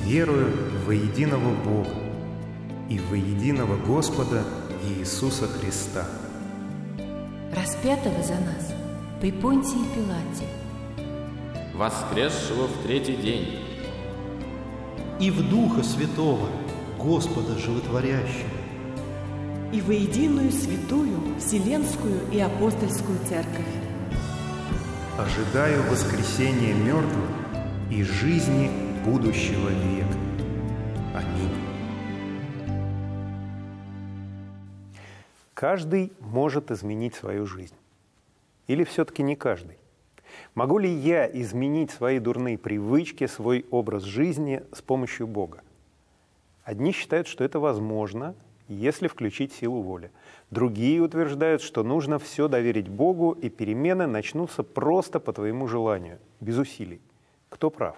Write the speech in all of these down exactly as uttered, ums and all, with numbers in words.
Верую во единого Бога и во единого Господа Иисуса Христа, распятого за нас при Понтии Пилате, воскресшего в третий день, и в Духа Святого, Господа Животворящего, и во единую святую Вселенскую и Апостольскую Церковь. ожидаю воскресения мертвых и жизни будущего века. Аминь. Каждый может изменить свою жизнь. Или все-таки не каждый? Могу ли я изменить свои дурные привычки, свой образ жизни с помощью Бога? Одни считают, что это возможно, если включить силу воли. Другие утверждают, что нужно все доверить Богу, и перемены начнутся просто по твоему желанию, без усилий. Кто прав?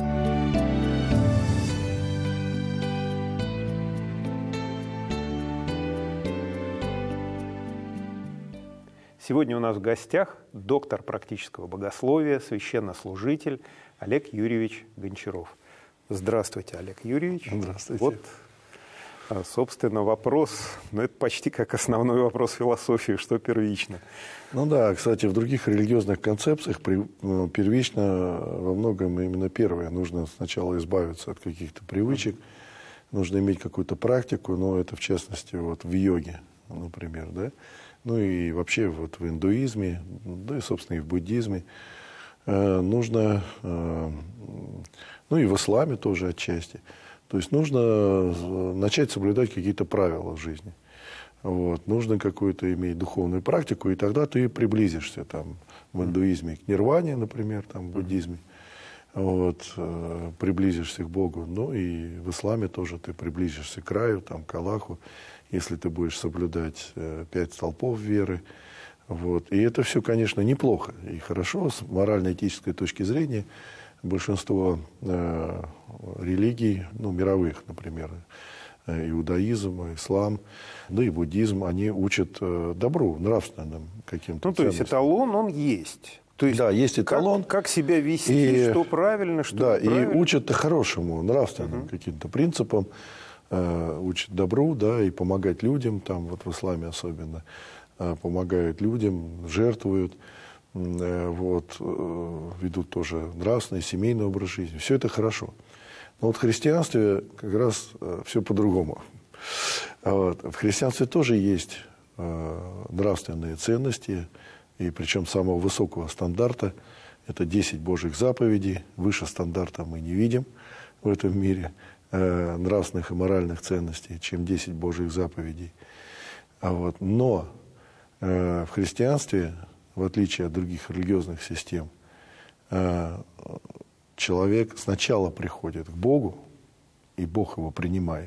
Сегодня у нас в гостях доктор практического богословия, священнослужитель Олег Юрьевич Гончаров. Здравствуйте, Олег Юрьевич. Здравствуйте. Вот, собственно, вопрос, ну это почти как основной вопрос философии, что первично. Ну да, кстати, в других религиозных концепциях первично во многом именно первое. Нужно сначала избавиться от каких-то привычек, нужно иметь какую-то практику, но это в частности вот в йоге, например, да. Ну и вообще вот в индуизме, да и, собственно, и в буддизме э, нужно, э, ну и в исламе тоже отчасти. То есть нужно начать соблюдать какие-то правила в жизни. Вот. Нужно какую-то иметь духовную практику, и тогда ты приблизишься там, в индуизме к нирване, например, там, в буддизме. Вот, э, приблизишься к Богу. Ну и в исламе тоже ты приблизишься к раю, там, к Аллаху, если ты будешь соблюдать э, пять столпов веры. Вот. И это все, конечно, неплохо и хорошо с морально-этической точки зрения. Большинство э, религий, ну, мировых, например, э, иудаизм, ислам, да и буддизм, они учат э, добру, нравственным каким-то Ну, то есть ценностям. эталон, он есть. То есть да, есть эталон. Как, как себя вести, и, что правильно, что да, неправильно. и учат хорошему, нравственным uh-huh. каким-то принципам, э, учат добру, да, и помогать людям, там вот в исламе особенно, э, помогают людям, жертвуют, э, вот, э, ведут тоже нравственный, семейный образ жизни. Все это хорошо. Но вот в христианстве как раз э, все по-другому. Вот. В христианстве тоже есть э, нравственные ценности, и причем самого высокого стандарта. Это десять Божьих заповедей. Выше стандарта мы не видим в этом мире э, нравственных и моральных ценностей, чем десять Божьих заповедей. А вот, но э, в христианстве, в отличие от других религиозных систем, э, человек сначала приходит к Богу, и Бог его принимает.